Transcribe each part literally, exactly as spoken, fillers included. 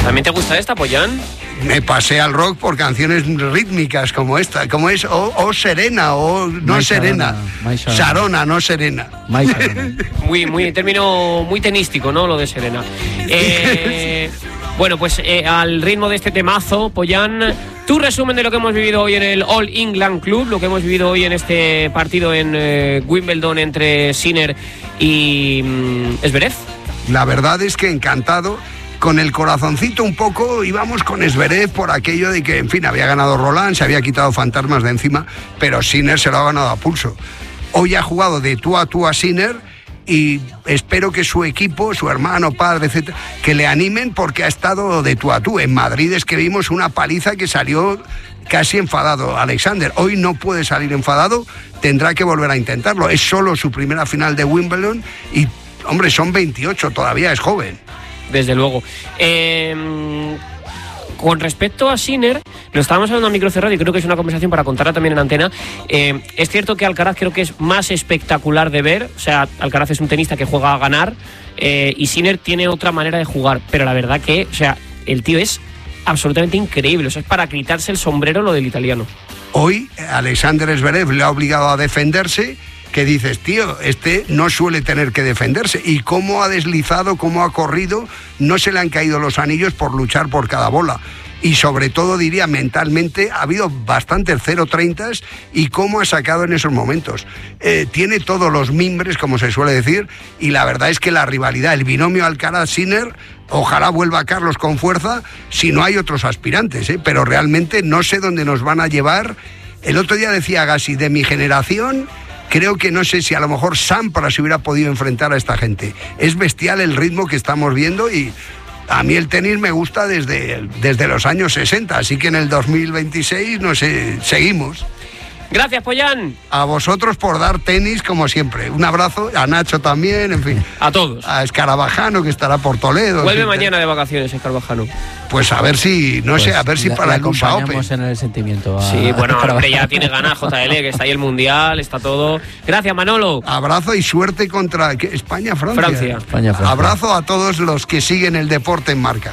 ¿También te gusta esta, Pollán? Me pasé al rock por canciones rítmicas como esta, como es O, o Serena, o no My Serena, Sarona, Sarona, no Serena. Muy, muy, término muy tenístico, ¿no? Lo de Serena. Eh, bueno, pues eh, al ritmo de este temazo, Pollán, tu resumen de lo que hemos vivido hoy en el All England Club, lo que hemos vivido hoy en este partido en eh, Wimbledon entre Sinner y mm, Zverev. La verdad es que encantado. Con el corazoncito un poco íbamos con Zverev por aquello de que, en fin, había ganado Roland, se había quitado fantasmas de encima, pero Sinner se lo ha ganado a pulso. Hoy ha jugado de tú a tú a Sinner y espero que su equipo, su hermano, padre, etcétera, que le animen porque ha estado de tú a tú. En Madrid es que vimos una paliza que salió casi enfadado Alexander. Hoy no puede salir enfadado, tendrá que volver a intentarlo. Es solo su primera final de Wimbledon y, hombre, son veintiocho, todavía es joven. Desde luego. Eh, con respecto a Sinner, lo estábamos hablando a micro cerrado y creo que es una conversación para contarla también en antena. Eh, es cierto que Alcaraz creo que es más espectacular de ver. O sea, Alcaraz es un tenista que juega a ganar eh, y Sinner tiene otra manera de jugar. Pero la verdad que, o sea, el tío es absolutamente increíble. O sea, es para quitarse el sombrero lo del italiano. Hoy Alexander Zverev le ha obligado a defenderse, que dices, tío, este no suele tener que defenderse. Y cómo ha deslizado, cómo ha corrido, no se le han caído los anillos por luchar por cada bola. Y sobre todo, diría, mentalmente, ha habido bastantes cero treinta y cómo ha sacado en esos momentos. Eh, tiene todos los mimbres, como se suele decir, y la verdad es que la rivalidad, el binomio Alcaraz-Sinner, ojalá vuelva Carlos con fuerza, si no hay otros aspirantes, ¿eh? Pero realmente no sé dónde nos van a llevar. El otro día decía Gassi, de mi generación, creo que no sé si a lo mejor Sampras se hubiera podido enfrentar a esta gente. Es bestial el ritmo que estamos viendo y a mí el tenis me gusta desde, desde los años sesenta, así que en el dos mil veintiséis, no sé, seguimos. Gracias, Pollán. A vosotros por dar tenis, como siempre. Un abrazo, a Nacho también, en fin. A todos. A Escarabajano, que estará por Toledo. Vuelve en fin, mañana de vacaciones, Escarabajano. Pues a ver si, no pues sé, a ver si la, para la el U S A Open. en el sentimiento. A... Sí, bueno, hombre, ya tiene ganas J L, que está ahí el Mundial, está todo. Gracias, Manolo. Abrazo y suerte contra España-Francia. Francia. España, Francia. Abrazo a todos los que siguen el deporte en marca.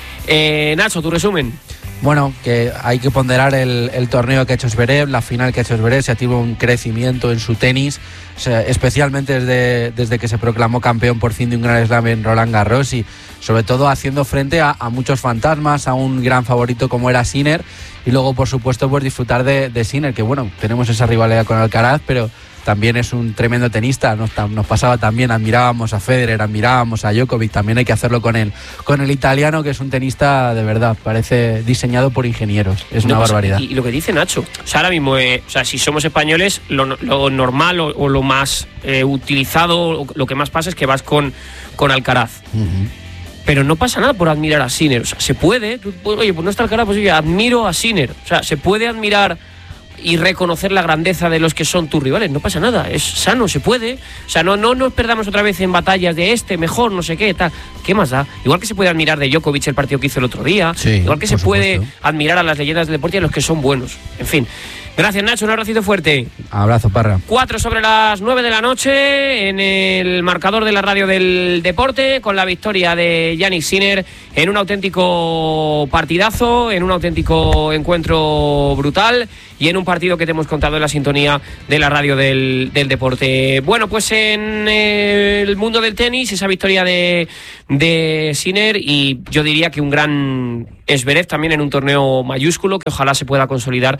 Eh, Nacho, tu resumen. Bueno, que hay que ponderar el, el torneo que ha hecho Zverev, la final que ha hecho Zverev, se ha tenido un crecimiento en su tenis, o sea, especialmente desde, desde que se proclamó campeón por fin de un gran slam en Roland Garros y sobre todo haciendo frente a, a muchos fantasmas, a un gran favorito como era Sinner y luego por supuesto pues disfrutar de, de Sinner, que bueno, tenemos esa rivalidad con Alcaraz, pero también es un tremendo tenista, nos, nos pasaba también, admirábamos a Federer, admirábamos a Djokovic, también hay que hacerlo con el, con el italiano, que es un tenista de verdad, parece diseñado por ingenieros, es una no, barbaridad. Y, y lo que dice Nacho, o sea, ahora mismo, eh, o sea, si somos españoles, lo, lo normal o, o lo más eh, utilizado, lo que más pasa es que vas con, con Alcaraz. Uh-huh. Pero no pasa nada por admirar a Sinner, o sea, se puede, tú, oye, pues no está Alcaraz, pues oye, admiro a Sinner, o sea, se puede admirar y reconocer la grandeza de los que son tus rivales, no pasa nada, es sano, se puede, o sea, no, no nos perdamos otra vez en batallas de este, mejor, no sé qué, tal, ¿qué más da? Igual que se puede admirar de Djokovic el partido que hizo el otro día, sí, igual que se supuesto. puede admirar a las leyendas del deporte y a los que son buenos, en fin. Gracias, Nacho, un abracito fuerte. Abrazo, Parra. Cuatro sobre las nueve de la noche en el marcador de la radio del deporte, con la victoria de Jannik Sinner en un auténtico partidazo, en un auténtico encuentro brutal y en un partido que te hemos contado en la sintonía de la radio del, del deporte. Bueno, pues en el mundo del tenis, esa victoria de, de Sinner y yo diría que un gran Zverev también en un torneo mayúsculo que ojalá se pueda consolidar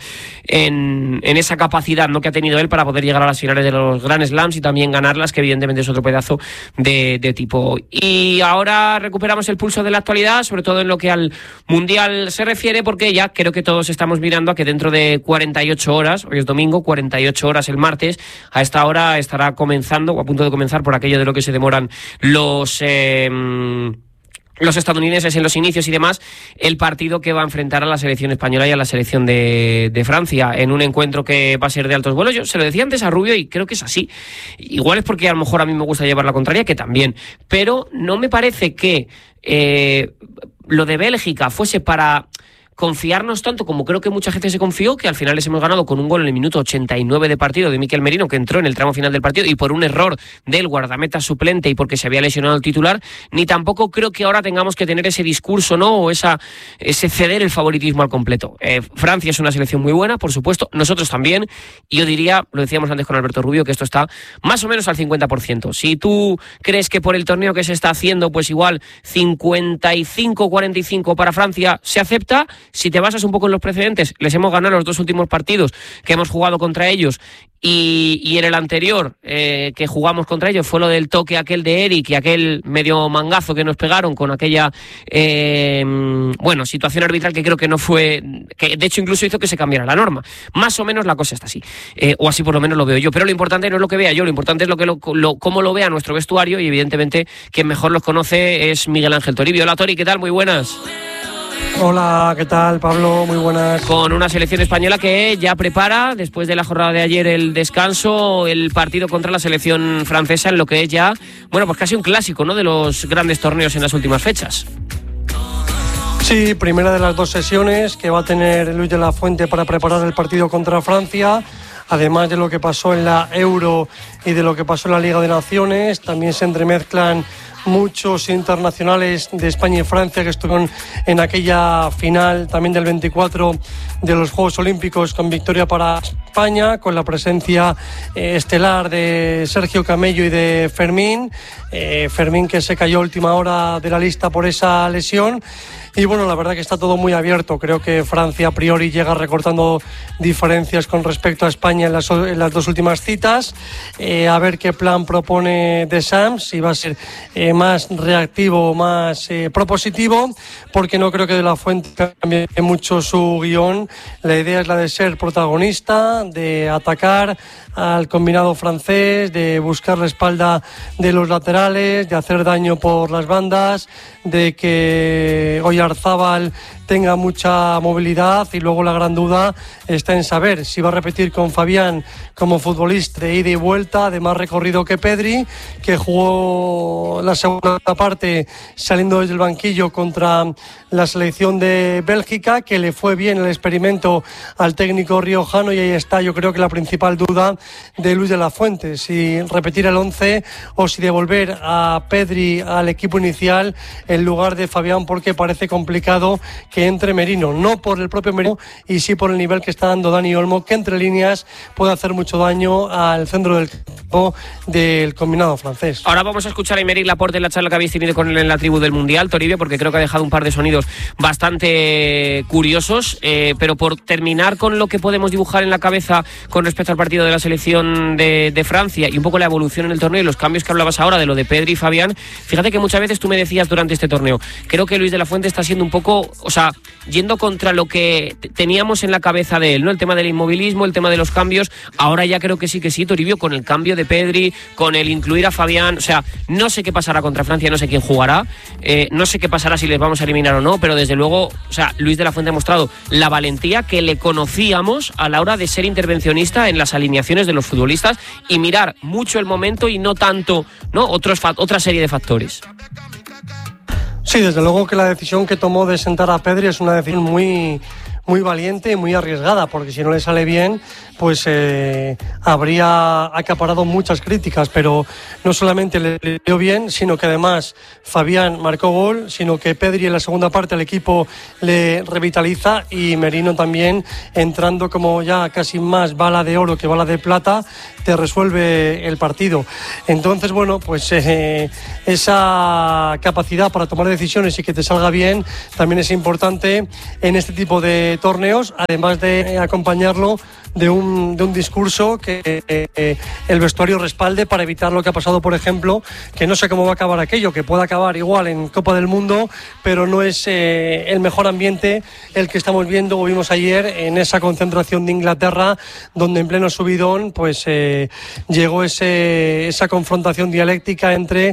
en, en esa capacidad, ¿no?, que ha tenido él para poder llegar a las finales de los Grand Slams y también ganarlas, que evidentemente es otro pedazo de, de tipo. Y ahora recuperamos el pulso de la actualidad, sobre todo en lo que al Mundial se refiere, porque ya creo que todos estamos mirando a que dentro de cuarenta y ocho horas, hoy es domingo, cuarenta y ocho horas el martes, a esta hora estará comenzando, o a punto de comenzar, por aquello de lo que se demoran los... Eh, los estadounidenses en los inicios y demás, el partido que va a enfrentar a la selección española y a la selección de, de Francia en un encuentro que va a ser de altos vuelos. Yo se lo decía antes a Rubio y creo que es así. Igual es porque a lo mejor a mí me gusta llevar la contraria, que también, pero no me parece que eh, lo de Bélgica fuese para... confiarnos tanto como creo que mucha gente se confió, que al final les hemos ganado con un gol en el minuto ochenta y nueve de partido de Mikel Merino, que entró en el tramo final del partido y por un error del guardameta suplente y porque se había lesionado el titular, ni tampoco creo que ahora tengamos que tener ese discurso, ¿no? O esa, ese ceder el favoritismo al completo. Eh, Francia es una selección muy buena, por supuesto, nosotros también, y yo diría, lo decíamos antes con Alberto Rubio, que esto está más o menos al cincuenta por ciento. Si tú crees que por el torneo que se está haciendo, pues igual cincuenta y cinco cuarenta y cinco para Francia se acepta. Si te basas un poco en los precedentes, les hemos ganado los dos últimos partidos que hemos jugado contra ellos y, y en el anterior eh, que jugamos contra ellos fue lo del toque aquel de Eric y aquel medio mangazo que nos pegaron con aquella eh, bueno, situación arbitral que creo que no fue, que de hecho incluso hizo que se cambiara la norma. Más o menos la cosa está así, eh, o así por lo menos lo veo yo, pero lo importante no es lo que vea yo, lo importante es lo que lo, lo, cómo lo vea nuestro vestuario y evidentemente quien mejor los conoce es Miguel Ángel Toribio. Hola Tori, ¿qué tal? Muy buenas. Hola, ¿qué tal, Pablo? Muy buenas. Con una selección española que ya prepara, después de la jornada de ayer, el descanso, el partido contra la selección francesa en lo que es ya, bueno, pues casi un clásico, ¿no?, de los grandes torneos en las últimas fechas. Sí, primera de las dos sesiones que va a tener Luis de la Fuente para preparar el partido contra Francia. Además de lo que pasó en la Euro y de lo que pasó en la Liga de Naciones, también se entremezclan muchos internacionales de España y Francia que estuvieron en aquella final también del veinticuatro de los Juegos Olímpicos con victoria para España, con la presencia eh, estelar de Sergio Camello y de Fermín. Eh, Fermín que se cayó a última hora de la lista por esa lesión. Y bueno, la verdad que está todo muy abierto. Creo que Francia a priori llega recortando diferencias con respecto a España en las, en las dos últimas citas. Eh, a ver qué plan propone Deschamps, si va a ser eh, más reactivo o más eh, propositivo, porque no creo que De la Fuente cambie mucho su guión. La idea es la de ser protagonista, de atacar al combinado francés, de buscar la espalda de los laterales, de hacer daño por las bandas, de que Oyarzábal tenga mucha movilidad, y luego la gran duda está en saber si va a repetir con Fabián como futbolista de ida y vuelta, de más recorrido que Pedri, que jugó la segunda parte saliendo desde el banquillo contra la selección de Bélgica, que le fue bien el experimento al técnico riojano, y ahí está yo creo que la principal duda de Luis de la Fuente, si repetir el once o si devolver a Pedri al equipo inicial en lugar de Fabián, porque parece complicado que entre Merino, no por el propio Merino y sí por el nivel que está dando Dani Olmo, que entre líneas puede hacer mucho daño al centro del campo del combinado francés. Ahora vamos a escuchar a Aymeric Laporte en la charla que habéis tenido con él en la tribu del Mundial, Toribio, porque creo que ha dejado un par de sonidos bastante curiosos, eh, pero por terminar con lo que podemos dibujar en la cabeza con respecto al partido de la selección de, de Francia y un poco la evolución en el torneo y los cambios que hablabas ahora de lo de Pedri y Fabián, fíjate que muchas veces tú me decías durante este torneo, creo que Luis de la Fuente está siendo un poco, o sea, yendo contra lo que teníamos en la cabeza de él, ¿no? El tema del inmovilismo, el tema de los cambios. Ahora ya creo que sí que sí, Toribio, con el cambio de Pedri, con el incluir a Fabián. O sea, no sé qué pasará contra Francia, no sé quién jugará, eh, no sé qué pasará si les vamos a eliminar o no, pero desde luego, o sea, Luis de la Fuente ha mostrado la valentía que le conocíamos a la hora de ser intervencionista en las alineaciones de los futbolistas y mirar mucho el momento y no tanto, ¿no?, otros otra serie de factores. Sí, desde luego que la decisión que tomó de sentar a Pedri es una decisión muy, muy valiente y muy arriesgada, porque si no le sale bien, pues eh, habría acaparado muchas críticas, pero no solamente le dio bien, sino que además Fabián marcó gol, sino que Pedri en la segunda parte el equipo le revitaliza, y Merino también entrando como ya casi más bala de oro que bala de plata, te resuelve el partido. Entonces, bueno, pues eh, esa capacidad para tomar decisiones y que te salga bien también es importante en este tipo de torneos, además de acompañarlo de un, de un discurso que eh, el vestuario respalde, para evitar lo que ha pasado, por ejemplo, que no sé cómo va a acabar aquello, que puede acabar igual en Copa del Mundo, pero no es eh, el mejor ambiente el que estamos viendo o vimos ayer en esa concentración de Inglaterra, donde en pleno subidón pues eh, llegó ese, esa confrontación dialéctica entre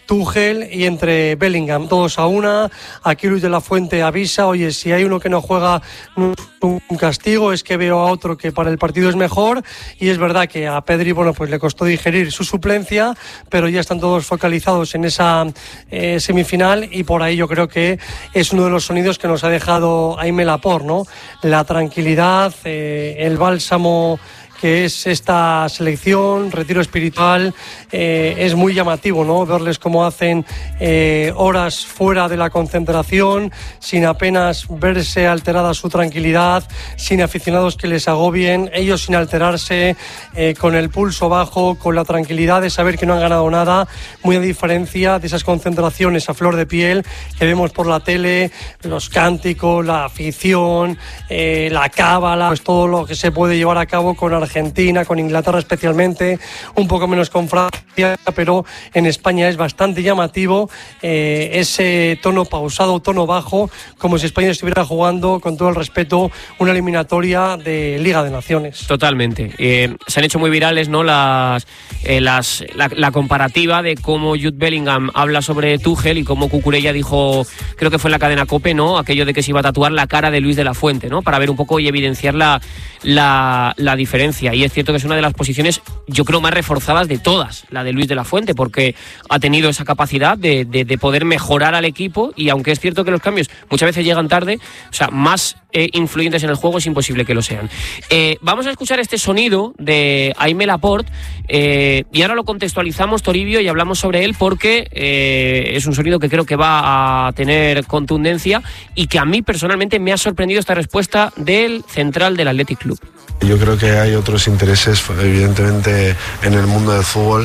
Tuchel y entre Bellingham, todos a una. Aquí Luis de la Fuente avisa, oye, si hay uno que no juega un castigo, es que veo a otro que para el partido es mejor, y es verdad que a Pedri, bueno, pues le costó digerir su suplencia, pero ya están todos focalizados en esa eh, semifinal, y por ahí yo creo que es uno de los sonidos que nos ha dejado Aimé Laporte, ¿no? La tranquilidad, eh, el bálsamo que es esta selección, retiro espiritual, eh, es muy llamativo, ¿no? Verles cómo hacen eh, horas fuera de la concentración, sin apenas verse alterada su tranquilidad, sin aficionados que les agobien, ellos sin alterarse, eh, con el pulso bajo, con la tranquilidad de saber que no han ganado nada, muy a diferencia de esas concentraciones a flor de piel que vemos por la tele, los cánticos, la afición, eh, la cábala, pues todo lo que se puede llevar a cabo con Argentina. Argentina, con Inglaterra especialmente, un poco menos con Francia, pero en España es bastante llamativo eh, ese tono pausado, tono bajo, como si España estuviera jugando, con todo el respeto, una eliminatoria de Liga de Naciones. Totalmente. Eh, se han hecho muy virales, ¿no? Las, eh, las, la, la comparativa de cómo Jude Bellingham habla sobre Tuchel y cómo Cucurella dijo, creo que fue en la cadena COPE, ¿no? Aquello de que se iba a tatuar la cara de Luis de la Fuente, ¿no? Para ver un poco y evidenciar la, la, la diferencia. Y es cierto que es una de las posiciones, yo creo, más reforzadas de todas, la de Luis de la Fuente, porque ha tenido esa capacidad de, de, de poder mejorar al equipo, y aunque es cierto que los cambios muchas veces llegan tarde, o sea, más eh, influyentes en el juego es imposible que lo sean. Eh, vamos a escuchar este sonido de Aimé Laporte, eh, y ahora lo contextualizamos, Toribio, y hablamos sobre él porque eh, es un sonido que creo que va a tener contundencia y que a mí personalmente me ha sorprendido esta respuesta del central del Athletic Club. Yo creo que hay otros intereses, evidentemente, en el mundo del fútbol,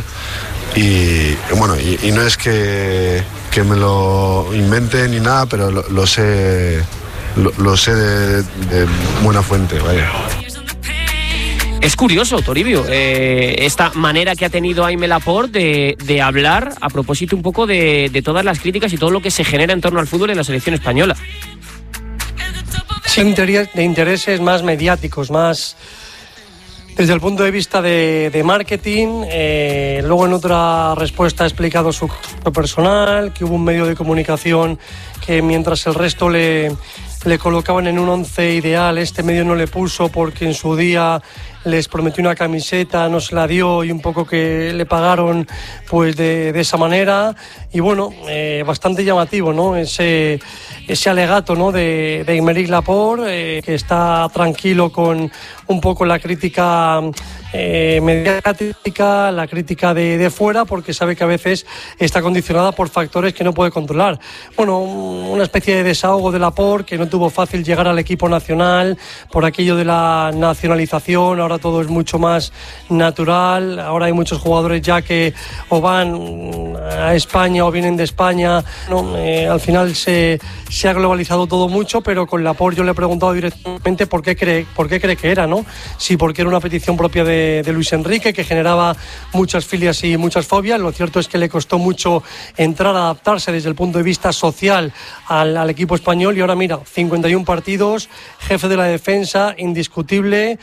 y bueno, y, y no es que, que me lo invente ni nada, pero lo, lo sé, lo, lo sé de, de buena fuente, vaya. Es curioso, Toribio, eh, esta manera que ha tenido Aimé Laporte de, de hablar a propósito un poco de, de todas las críticas y todo lo que se genera en torno al fútbol en la selección española. De intereses más mediáticos, más desde el punto de vista de, de marketing. Eh, luego en otra respuesta ha explicado su caso personal, que hubo un medio de comunicación que mientras el resto le, le colocaban en un once ideal, este medio no le puso porque en su día les prometió una camiseta, no se la dio, y un poco que le pagaron pues de, de esa manera. Y bueno, eh, bastante llamativo, ¿no? Ese, ese alegato, ¿no? de, de Aimé Laporte, eh, que está tranquilo con un poco la crítica eh, mediática, la crítica de, de fuera, porque sabe que a veces está condicionada por factores que no puede controlar. Bueno, una especie de desahogo de Laporte, que no tuvo fácil llegar al equipo nacional por aquello de la nacionalización. Ahora todo es mucho más natural, ahora hay muchos jugadores ya que o van a España o vienen de España, ¿no? Eh, al final se, se ha globalizado todo mucho, pero con Laporte yo le he preguntado directamente por qué cree, por qué cree que era, ¿no? Si porque era una petición propia de, de Luis Enrique, que generaba muchas filias y muchas fobias. Lo cierto es que le costó mucho entrar a adaptarse desde el punto de vista social al, al equipo español, y ahora mira, cincuenta y uno partidos, jefe de la defensa, indiscutible.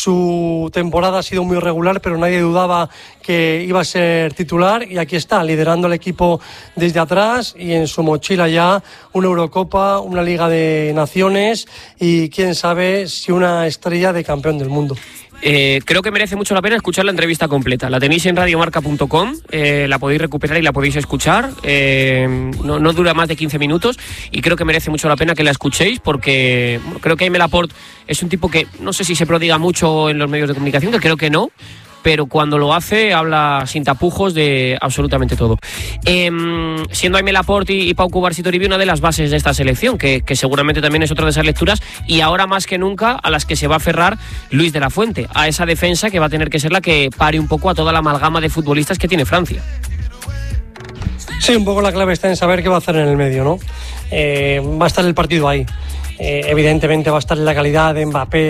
Su temporada ha sido muy regular, pero nadie dudaba que iba a ser titular, y aquí está, liderando el equipo desde atrás, y en su mochila ya una Eurocopa, una Liga de Naciones y quién sabe si una estrella de campeón del mundo. Eh, creo que merece mucho la pena escuchar la entrevista completa. La tenéis en radiomarca punto com, eh, la podéis recuperar y la podéis escuchar. Eh, no, no dura más de quince minutos y creo que merece mucho la pena que la escuchéis, porque bueno, creo que Aimé Laporte es un tipo que no sé si se prodiga mucho en los medios de comunicación, que creo que no, pero cuando lo hace habla sin tapujos de absolutamente todo. Eh, siendo Aimé Laporte y, y Pau Cubarsí y Toribio una de las bases de esta selección, que, que seguramente también es otra de esas lecturas, y ahora más que nunca a las que se va a aferrar Luis de la Fuente, a esa defensa que va a tener que ser la que pare un poco a toda la amalgama de futbolistas que tiene Francia. Sí, un poco la clave está en saber qué va a hacer en el medio, ¿no? Eh, va a estar el partido ahí. Eh, evidentemente va a estar la calidad de Mbappé,